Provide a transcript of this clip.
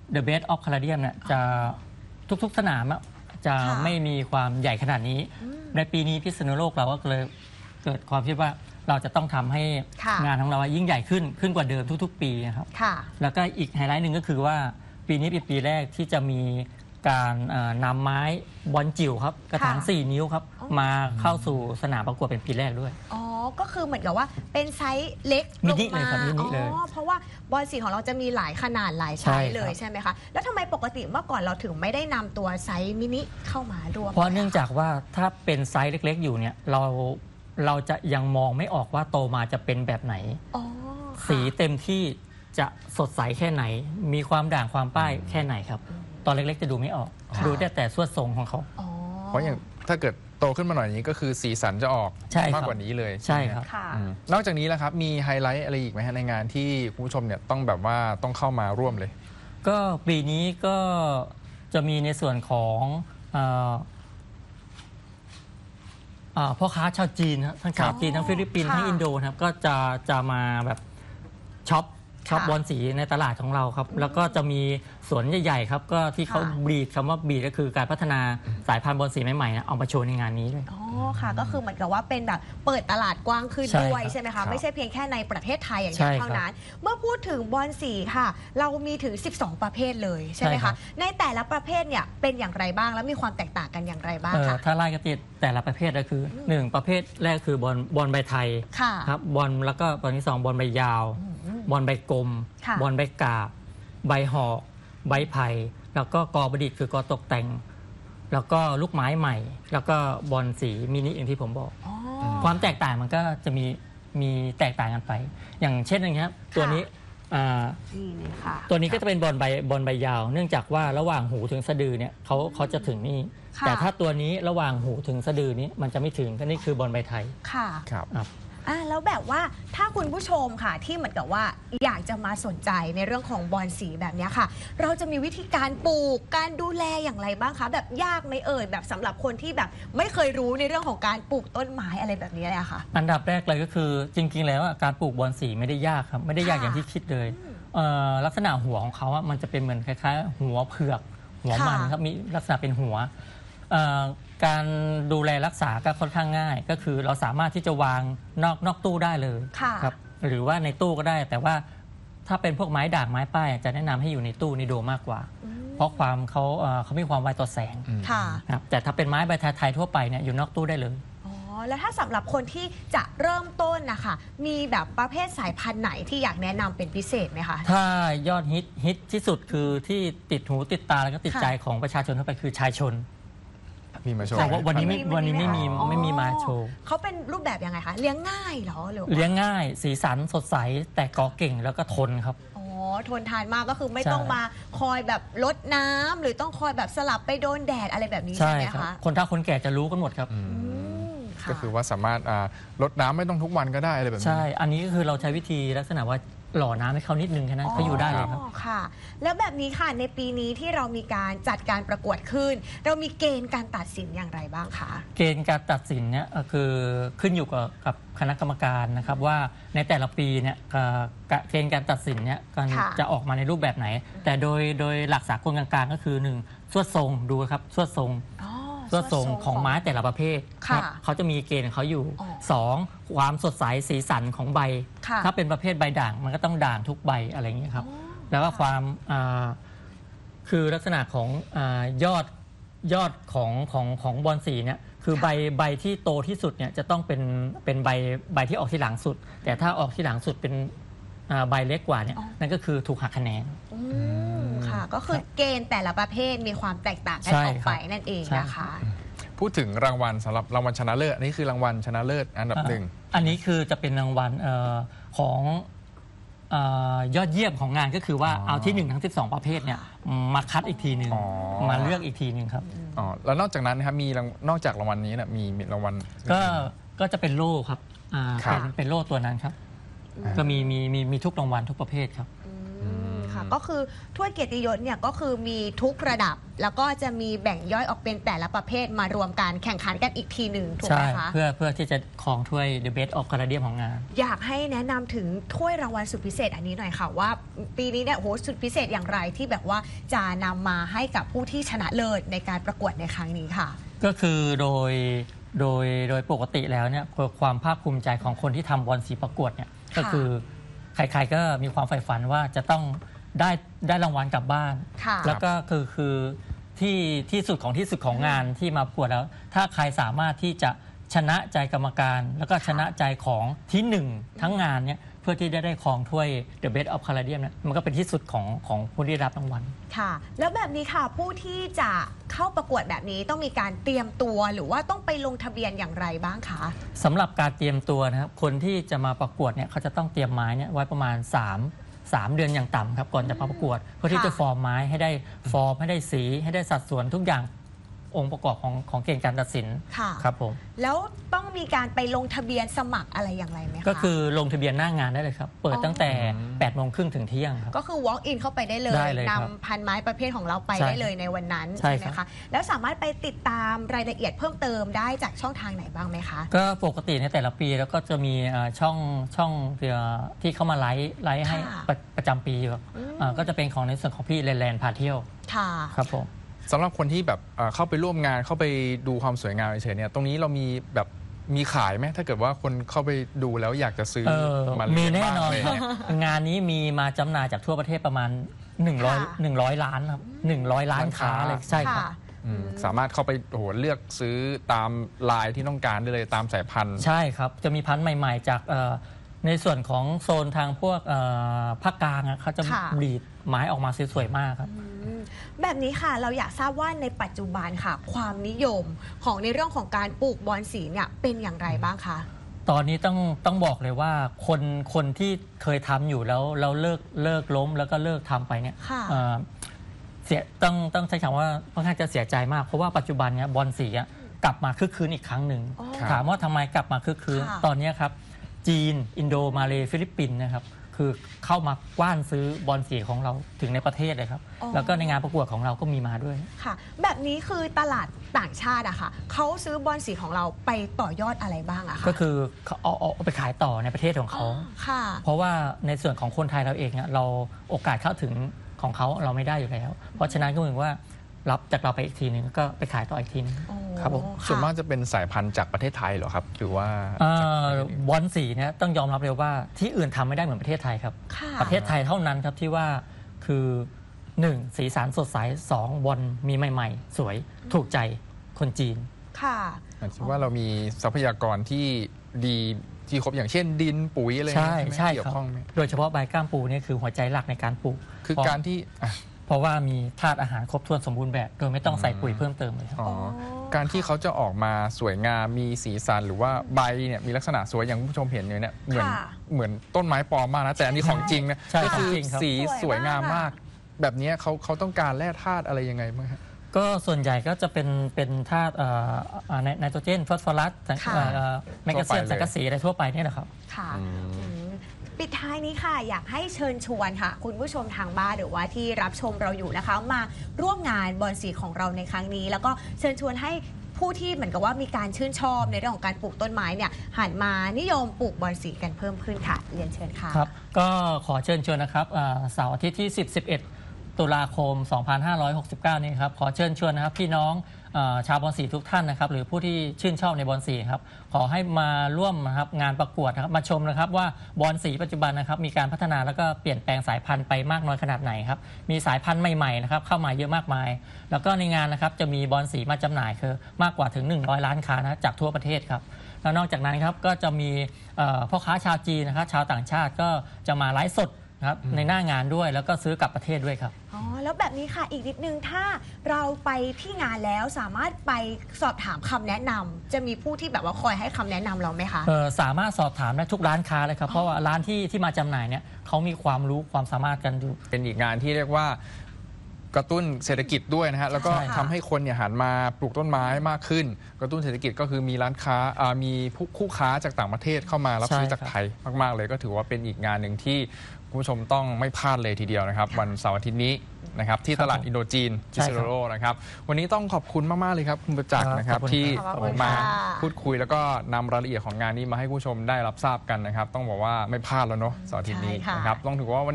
The Best of Caladium เนี่ยจะทุกๆสนามจะไม่มีความใหญ่ขนาดนี้ในปีนี้พิษณุโลกเราก็เลยเกิดความคิดว่าเราจะต้องทำให้งานของเรายิ่งใหญ่ขึ้นกว่าเดิมทุกๆปีนะครับแล้วก็อีกไฮไลท์หนึ่งก็คือว่าปีนี้เป็นปีแรกที่จะมีการนำไม้บอลจิ๋วครับกระถาง4 นิ้วครับมาเข้าสู่สนามประกวดเป็นปีแรกด้วยอ๋อก็คือเหมือนกับว่าเป็นไซส์เล็กลงมาเพราะว่าบอลสีของเราจะมีหลายขนาดหลายไซส์เลยใช่ไหมคะแล้วทำไมปกติเมื่อก่อนเราถึงไม่ได้นำตัวไซส์มินิเข้ามาร่วมเพราะเนื่องจากว่าถ้าเป็นไซส์เล็กๆอยู่เนี่ยเราจะยังมองไม่ออกว่าโตมาจะเป็นแบบไหนสีเต็มที่จะสดใสแค่ไหนมีความด่างความป้ายแค่ไหนครับตอนเล็กๆจะดูไม่ออกดูได้แต่ส่วนทรงของเขาเพราะอย่างถ้าเกิดโตขึ้นมาหน่อยนี้ก็คือสีสันจะออกมากกว่านี้เลยใช่ครับนอกจากนี้แล้วครับมีไฮไลท์อะไรอีกไหมฮะในงานที่คุณผู้ชมเนี่ยต้องแบบว่าต้องเข้ามาร่วมเลยก็ปีนี้ก็จะมีในส่วนของพ่อค้าชาวจีนทั้งชาวจีนทั้งฟิลิปปินส์ทั้งอินโดนะครับก็จะมาแบบช็อปบอลสีในตลาดของเราครับแล้วก็จะมีสวนใหญ่ๆครับก็ที่เขาบีดคำว่าบีดก็คือการพัฒนาสายพันธุ์บอลสีใหม่ๆเอามาโชว์ในงานนี้ด้วยอ๋อค่ะก็คือเหมือนกับว่าเป็นแบบเปิดตลาดกว้างขึ้นด้วยใช่ไหมคะไม่ใช่เพียงแค่ในประเทศไทยอย่างเดียวเท่านั้นเมื่อพูดถึงบอลสีค่ะเรามีถึง12ประเภทเลยใช่ไหมคะในแต่ละประเภทเนี่ยเป็นอย่างไรบ้างแล้วมีความแตกต่างกันอย่างไรบ้างคะถ้าไล่กันติดแต่ละประเภทก็คือ1ประเภทแรกคือบอลใบไทยครับบอลแล้วก็บอลที่2บอลใบยาวบอลใบกลมบอลใบกาบใบหอกใบไผ่แล้วก็กอประดิษฐ์คือกอตกแต่งแล้วก็ลูกไม้ใหม่แล้วก็บอลสีมินิอย่างที่ผมบอกความแตกต่างมันก็จะมีแตกต่างกันไปอย่างเช่นอย่างนี้ครับตัวนี้ตัวนี้ก็จะเป็นบอลใบยาวเนื่องจากว่าระหว่างหูถึงสะดือเนี่ยเขาจะถึงนี่แต่ถ้าตัวนี้ระหว่างหูถึงสะดือนี้มันจะไม่ถึงก็นี่คือบอลใบไทยค่ะครับแล้วแบบว่าถ้าคุณผู้ชมค่ะที่เหมือนกับว่าอยากจะมาสนใจในเรื่องของบอลสีแบบนี้ค่ะเราจะมีวิธีการปลูกการดูแลอย่างไรบ้างคะแบบยากไหมแบบสำหรับคนที่แบบไม่เคยรู้ในเรื่องของการปลูกต้นไม้อะไรแบบนี้เลยค่ะอันดับแรกเลยก็คือจริงๆแล้วการปลูกบอลสีไม่ได้ยากครับไม่ได้ยากอย่างที่คิดเลยลักษณะหัวของเขามันจะเป็นเหมือนคล้ายๆหัวเผือกหัวมันครับมีลักษณะเป็นหัวการดูแลรักษาก็ค่อนข้างง่ายก็คือเราสามารถที่จะวางนอกตู้ได้เลยครับหรือว่าในตู้ก็ได้แต่ว่าถ้าเป็นพวกไม้ด่างไม้ป้ายจะแนะนำให้อยู่ในตู้นิโดมากกว่าเพราะความเขามีความไวต่อแสงครับแต่ถ้าเป็นไม้ใบไทยทั่วไปเนี่ยอยู่นอกตู้ได้เลยแล้วถ้าสำหรับคนที่จะเริ่มต้นนะคะมีแบบประเภทสายพันธุ์ไหนที่อยากแนะนำเป็นพิเศษไหมคะถ้ายอดฮิตที่สุดคือที่ติดหูติดตาแล้วก็ติดใจของประชาชนทั่วไปคือชายชนมีมาโชว์วันนี้ไม่มีมาโชว์เขาเป็นรูปแบบยังไงคะเลี้ยงง่ายเหรอหรือเลี้ยงง่ายสีสันสดใสแต่กอเก่งแล้วก็ทนครับทนทานมากก็คือไม่ต้องมาคอยแบบลดน้ำหรือต้องคอยแบบสลับไปโดนแดดอะไรแบบนี้ใช่ไหมคะคนเฒ่าคนแก่จะรู้กันหมดครับก็คือว่าสามารถลดน้ำไม่ต้องทุกวันก็ได้อะไรแบบนี้ใช่อันนี้ก็คือเราใช้วิธีลักษณะว่าหล่อน้ำให้เขานิดนึงแค่นั้นเขาอยู่ได้เลยครับค่ะแล้วแบบนี้ค่ะในปีนี้ที่เรามีการจัดการประกวดขึ้นเรามีเกณฑ์การตัดสินอย่างไรบ้างคะเกณฑ์การตัดสินเนี่ยคือขึ้นอยู่กับคณะกรรมการนะครับว่าในแต่ละปีเนี่ยเกณฑ์การตัดสินเนี่ยจะออกมาในรูปแบบไหนแต่โดยหลักสากลกลางๆก็คือ1สวดทรงดูครับสวดทรงของไม้แต่ละประเภทเขาจะมีเกณฑ์ของเขาอยู่2ความสดใสสีสันของใบถ้าเป็นประเภทใบด่างมันก็ต้องด่างทุกใบอะไรอย่างเงี้ยครับแล้วก็ความคือลักษณะของยอดของบอลสีเนี่ยคือใบที่โตที่สุดเนี่ยจะต้องเป็นใบที่ออกที่หลังสุดแต่ถ้าออกที่หลังสุดเป็นใบเล็กกว่าเนี่ยนั่นก็คือถูกหักคะแนนค่ะก็คือเกณฑ์แต่ละประเภทมีความแตกต่างกันออกไปนั่นเองนะคะพูดถึงรางวัลสำหรับรางวัลชนะเลิศอันนี้คือรางวัลชนะเลิศอันดับ1 อันนี้คือจะเป็นรางวัลของยอดเยี่ยมของงานก็คือว่าเอาที่1ทั้ง12ประเภทเนี่ยมาคัดอีกทีหนึ่งมาเลือกอีกทีหนึ่งครับแล้วนอกจากนั้นนะครับมีนอกจากรางวัลนี้นะมีรางวัลก็จะเป็นโล่ครับเป็นโล่ตัวนั้นครับก็มีทุกรางวัลทุกประเภทครับค่ะก็คือถ้วยเกียรติยศเนี่ยก็คือมีทุกระดับ แล้วก็จะมีแบ่งย่อยออกเป็นแต่ละประเภทมารวมกันแข่งขันกันอีกทีหนึ่งถูกไหมคะเพื่อที่จะครองถ้วย The Best of Canadian ของงานอยากให้แนะนำถึงถ้วยรางวัลสุดพิเศษอันนี้หน่อยค่ะว่าปีนี้เนี่ยโหสุดพิเศษอย่างไรที่แบบว่าจะนำมาให้กับผู้ที่ชนะเลิศในการประกวดในครั้งนี้ค่ะก็คือโดยปกติแล้วเนี่ยความภาคภูมิใจของคนที่ทำบอลสีประกวดเนี่ยก็คือใครๆก็มีความใฝ่ฝันว่าจะต้องได้รางวัลกลับบ้านค่ะแล้วก็คือที่สุดของงานที่มาประกวดแล้ว ถ้าใครสามารถที่จะชนะใจกรรมการ แล้วก็ชนะใจของที่หนึ่งทั้งงานเนี่ยเพื่อที่ได้ครองถ้วย The Best of Canadian เนี่ยมันก็เป็นที่สุดของผู้ที่รับรางวัลค่ะ แล้วแบบนี้ค่ะผู้ที่จะเข้าประกวดแบบนี้ต้องมีการเตรียมตัวหรือว่าต้องไปลงทะเบียนอย่างไรบ้างคะสำหรับการเตรียมตัวนะครับคนที่จะมาประกวดเนี่ยเขาจะต้องเตรียมไม้เนี่ยไว้ประมาณ3 เดือนอย่างต่ำครับก่อนจะมาประกวด เพื่อที่จะฟอร์มไม้ให้ได้ฟอร์มให้ได้สีให้ได้สัดส่วนทุกอย่างองค์ประกอบของเกณฑ์การตัดสินค่ะครับผมแล้วต้องมีการไปลงทะเบียนสมัครอะไรอย่างไรไหมคะก็คือลงทะเบียนหน้างานได้เลยครับ เปิดตั้งแต่8 โมงครึ่งถึงเที่ยงครับก็คือ walk in เข้าไปได้เลยได้เลยครับนำพันไม้ประเภทของเราไปใช่ได้เลยในวันนั้นใช่ใช่ไหมครัคะบแล้วสามารถไปติดตามรายละเอียดเพิ่มเติมได้จากช่องทางไหนบ้างไหมคะก็ปกติในแต่ละปีแล้วก็จะมีช่องที่เข้ามาไลฟ์ให้ค่ะประจำปีครับก็จะเป็นของในส่วนของพี่แลนด์พาเที่ยวค่ะครับผมสำหรับคนที่แบบเข้าไปร่วมงานเข้าไปดูความสวยงามเฉยๆเนี่ยตรงนี้เรามีแบบมีขายไหมถ้าเกิดว่าคนเข้าไปดูแล้วอยากจะซื้อมามีเลี้ยงแน่บ้างนอนอะไรครับเนี่ยงานนี้มีมาจำหน่ายจากทั่วประเทศประมาณค่ะ 100 ล้านครับ100 ล้านค้าเลยใช่ครับค่ะสามารถเข้าไปโอ้โหเลือกซื้อตามลายที่ต้องการได้เลยตามสายพันธุ์ใช่ครับ จะมีพันธุ์ใหม่ๆจากในส่วนของโซนทางพวกภาคกลางเขาจะค่ะบลีดไม้ออกมาสวยๆมากครับแบบนี้ค่ะเราอยากทราบว่าในปัจจุบันค่ะ ความนิยมของในเรื่องของการปลูกบอนสีเนี่ยเป็นอย่างไรบ้างคะตอนนี้ต้องบอกเลยว่าคนที่เคยทำอยู่แล้วเราเลิกล้มแล้วก็เลิกทำไปเนี่ยค่ะเสียต้องใช้คำว่าค่อนข้างจะเสียใจมาก เพราะว่าปัจจุบันเนี้ยบอลสีอะกลับมาคึกคืนอีกครั้งหนึ่งอ๋อครับถามว่าทำไมกลับมาคึกคืนค่ะตอนเนี้ยครับจีน อินโดมาเลฟิลิปปินส์นะครับคือเข้ามากว้านซื้อบอลสีของเราถึงในประเทศเลยครับ แล้วก็ในงานประกวดของเราก็มีมาด้วยค่ะ แบบนี้คือตลาดต่างชาติอะค่ะเขาซื้อบอลสีของเราไปต่อยอดอะไรบ้างอะคะก็คือเขาเอาไปขายต่อในประเทศของเขาค่ะเพราะว่าในส่วนของคนไทยเราเองเนี่ยเราโอกาสเข้าถึงของเขาเราไม่ได้อยู่แล้ว เพราะฉะนั้นก็เหมือนว่ารับจากเราไปอีกทีนึงก็ไปขายต่ออีกทีนึงโอ้ครับผมค่ะส่วนมากจะเป็นสายพันธุ์จากประเทศไทยเหรอครับหรือว่าบอลสีเนี่ยต้องยอมรับเลยว่าที่อื่นทำไม่ได้เหมือนประเทศไทยครับค่ะประเทศไทยเท่านั้นครับที่ว่าคือ 1. สีสันสดใส 2. บอลมีใหม่ๆ สวยถูกใจคนจีนค่ะคิดว่าเรามีทรัพยากรที่ดีที่ครบอย่างเช่นดินปุ๋ยอะไรใช่ไหมใช่เกี่ยครับวข้องไหมโดยเฉพาะใบก้ามปูเนี่ยคือหัวใจหลักในการปลูกคือการที่อ่ะเพราะว่ามีธาตุอาหารครบถ้วนสมบูรณ์แบบ โดยไม่ต้องใส่ปุ๋ยเพิ่มเติมเลยครับอ๋อการที่เขาจะออกมาสวยงามมีสีสันหรือว่าใบเนี่ยมีลักษณะสวยอย่างคุณผู้ชมเห็นอยู่เนี่ยเหมือนค่ะเหมือนต้นไม้ปลอมมากนะแต่อันนี้ของจริงนะใช่ก็คือของจริงครับสีสวยงามสวยมากมาก แบบนี้เขาต้องการแร่ธาตุอะไรยังไงบ้างฮะก็ส่วนใหญ่ก็จะเป็นธาตุไนโตรเจนฟอสฟอรัสค่ะแมกนีเซียมทั่วไปเลยสังกะสีอะไรทั่วไปเนี่ยนะครับค่ะปิดท้ายนี้ค่ะอยากให้เชิญชวนค่ะ คุณผู้ชมทางบ้านหรือว่าที่รับชมเราอยู่นะคะ มาร่วมงานบอลสีของเราในครั้งนี้ แล้วก็เชิญชวนให้ผู้ที่เหมือนกับว่ามีการชื่นชอบในเรื่องของการปลูกต้นไม้เนี่ยหันมานิยมปลูกบอลสีกันเพิ่มขึ้นค่ะเรียนเชิญค่ะครับ ก็ขอเชิญชวนนะครับเสาร์อาทิตย์ที่ 10-11 ตุลาคม 2569 นี้ครับ ขอเชิญชวนนะครับพี่น้องชาวบอลสีทุกท่านนะครับหรือผู้ที่ชื่นชอบในบอลสีครับขอให้มาร่วมนะครับงานประกวดนะครับมาชมนะครับว่าบอลสีปัจจุบันนะครับมีการพัฒนาแล้วก็เปลี่ยนแปลงสายพันธุ์ไปมากน้อยขนาดไหนครับมีสายพันธุ์ใหม่ๆนะครับเข้ามาเยอะมากมาย แล้วก็ในงานนะครับจะมีบอลสีมาจำหน่ายคือมากกว่าถึง100 ล้านค้านะจากทั่วประเทศครับแล้วนอกจากนั้นครับก็จะมีพ่อค้าชาวจีนนะครับชาวต่างชาติก็จะมาไลฟ์สดครับในหน้างานด้วยแล้วก็ซื้อกลับประเทศด้วยครับอ๋อแล้วแบบนี้ค่ะอีกนิดนึงถ้าเราไปที่งานแล้วสามารถไปสอบถามคำแนะนำจะมีผู้ที่แบบว่าคอยให้คำแนะนำเราไหมคะสามารถสอบถามได้ทุกร้านค้าเลยครับเพราะว่าร้านที่มาจำหน่ายเนี่ยเขามีความรู้ความสามารถกันอยู่เป็นอีกงานที่เรียกว่ากระตุ้นเศรษฐกิจด้วยนะฮะแล้วก็ใช่ค่ะทำให้คนเนี่ยหันมาปลูกต้นไม้มากขึ้น กระตุ้นเศรษฐกิจก็คือมีร้านค้ามีคู่ค้าจากต่างประเทศเข้ามารับซื้อจากไทยมากๆเลยก็ถือว่าเป็นอีกงานหนึ่งที่คุณผู้ชมต้องไม่พลาดเลยทีเดียวนะครับวันเสาร์อาทิตย์นี้นะครับที่ตลาดอินโดจีนพิษณุโลกนะครับวันนี้ต้องขอบคุณมากๆเลยครับคุณประจักษ์นะครับที่ขอบคุณมาค่ะพูดคุยแล้วก็นำรายละเอียดของงานนี้มาให้ผู้ชมได้รับทราบกันนะครับต้องบอกว่าไม่พลาดแล้วเนาะเสาร์อาทิตย์นี้ใช่ค่ะนะครับต้องถือว่า